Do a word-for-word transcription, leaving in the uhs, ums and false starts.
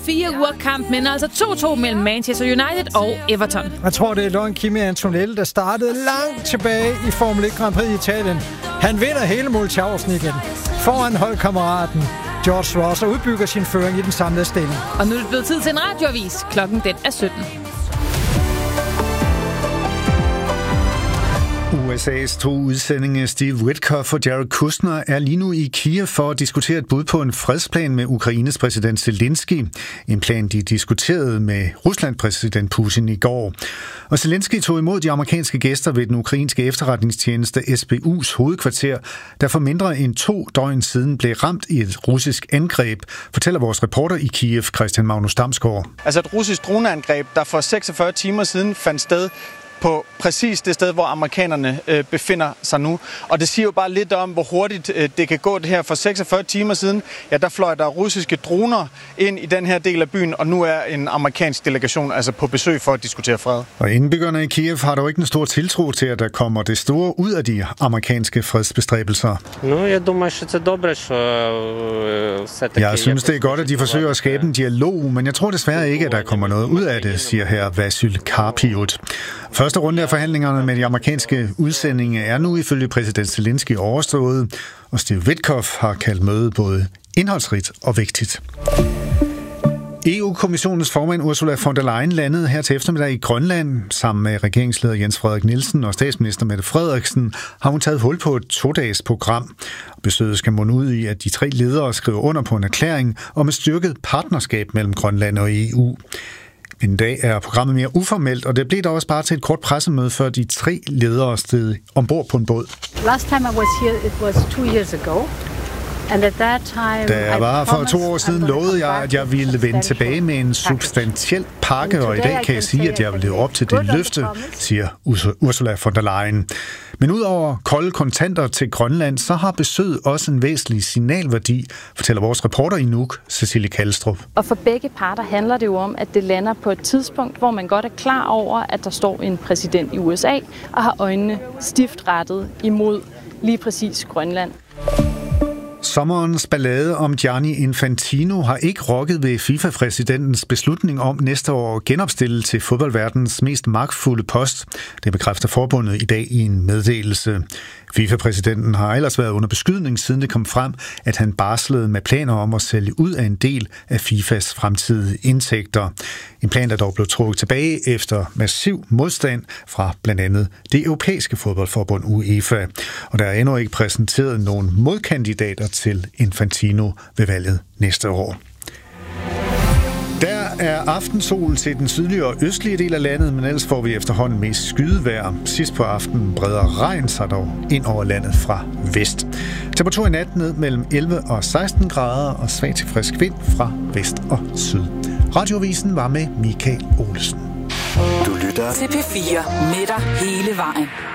fire uger kamp, men altså to to mellem Manchester United og Everton. Jeg tror, det er Loren Kimi Antonelli, der startede langt tilbage i Formel et Grand Prix i Italien. Han vinder hele Multiausen igen. Foran holdkammeraten George Russell udbygger sin føring i den samlede stilling. Og nu er det blevet tid til en radioavis. Klokken den er sytten. U S A's to udsendinge Steve Witkoff og Jared Kushner er lige nu i Kiev for at diskutere et bud på en fredsplan med Ukraines præsident Zelensky. En plan, de diskuterede med Ruslands præsident Putin i går. Og Zelensky tog imod de amerikanske gæster ved den ukrainske efterretningstjeneste S B U's hovedkvarter, der for mindre end to døgn siden blev ramt i et russisk angreb, fortæller vores reporter i Kiev, Christian Magnus Damsgaard. Altså et russisk droneangreb, der for seksogfyrre timer siden fandt sted på præcis det sted, hvor amerikanerne øh, befinder sig nu. Og det siger jo bare lidt om, hvor hurtigt øh, det kan gå det her. For seksogfyrre timer siden, ja, der fløj der russiske droner ind i den her del af byen, og nu er en amerikansk delegation altså på besøg for at diskutere fred. Og indbyggerne i Kiev har dog ikke en stor tiltro til, at der kommer det store ud af de amerikanske fredsbestræbelser. Jeg synes, det er godt, at de forsøger at skabe en dialog, men jeg tror desværre ikke, at der kommer noget ud af det, siger her Vasyl Karpiut. Første runde af forhandlingerne med de amerikanske udsendinge er nu ifølge præsident Zelensky overstået, og Steve Witkoff har kaldt mødet både indholdsrigt og vigtigt. E U-kommissionens formand Ursula von der Leyen landede her til eftermiddag i Grønland. Sammen med regeringsleder Jens Frederik Nielsen og statsminister Mette Frederiksen har hun taget hul på et to-dages program. Besøget skal munde ud i, at de tre ledere skriver under på en erklæring om et styrket partnerskab mellem Grønland og E U. En dag er programmet mere uformelt, og det blev da også bare til et kort pressemøde, før de tre ledere steg ombord på en båd. Last time I was here, it was two years ago. And at that time, da jeg var for to år siden, lovede jeg, at jeg ville vende tilbage med en substantiel pakke, og i dag kan jeg sige, at jeg vil leve op til det løfte, siger Ursula von der Leyen. Men udover kolde kontanter til Grønland, så har besøget også en væsentlig signalværdi, fortæller vores reporter i Nuuk, Cecilie Kalstrup. Og for begge parter handler det jo om, at det lander på et tidspunkt, hvor man godt er klar over, at der står en præsident i U S A og har øjnene stift rettet imod lige præcis Grønland. Sommerens ballade om Gianni Infantino har ikke rokket ved FIFA-præsidentens beslutning om næste år at genopstille til fodboldverdens mest magtfulde post. Det bekræfter forbundet i dag i en meddelelse. FIFA-præsidenten har ellers været under beskydning, siden det kom frem, at han barslede med planer om at sælge ud af en del af FIFAs fremtidige indtægter. En plan, der dog blev trukket tilbage efter massiv modstand fra blandt andet det europæiske fodboldforbund UEFA. Og der er endnu ikke præsenteret nogen modkandidater til Infantino ved valget næste år. Der er aftensol til den sydlige og østlige del af landet, men ellers får vi efterhånden mest skydevejr. Sidst på aftenen breder regn sig dog ind over landet fra vest. Temperatur i nat ned mellem elleve og seksten grader og svag til frisk vind fra vest og syd. Radioavisen var med Michael Olesen. Du lytter til P fire med dig hele vejen.